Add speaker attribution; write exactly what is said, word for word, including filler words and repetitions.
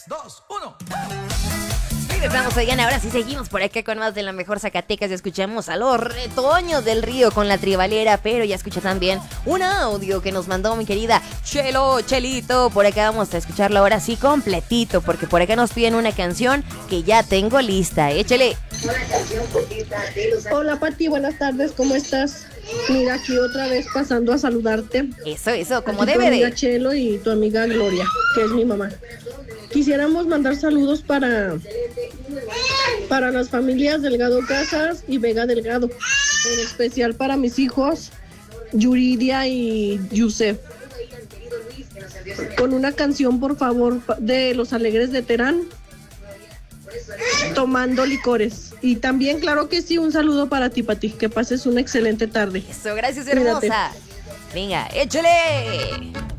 Speaker 1: dos, uno.
Speaker 2: Regresamos, oigan, ahora sí seguimos por acá con más de la mejor Zacatecas. Ya escuchamos a los retoños del río con la tribalera, pero ya escucha también un audio que nos mandó mi querida Chelo, Chelito. Por acá vamos a escucharlo ahora sí completito, porque por acá nos piden una canción que ya tengo lista. Échale.
Speaker 3: Hola Pati, buenas tardes, ¿cómo estás? Mira, aquí otra vez pasando a saludarte.
Speaker 2: Eso, eso, como
Speaker 3: Aquí
Speaker 2: debe
Speaker 3: tu amiga
Speaker 2: de.
Speaker 3: Chelo y tu amiga Gloria, que es mi mamá. Quisiéramos mandar saludos para, para las familias Delgado Casas y Vega Delgado, en especial para mis hijos Yuridia y Yusef. Con una canción, por favor, de Los Alegres de Terán, Tomando Licores. Y también, claro que sí, un saludo para ti, Pati, que pases una excelente tarde.
Speaker 2: Eso, gracias, hermosa.
Speaker 3: Cuídate.
Speaker 2: Venga, échale.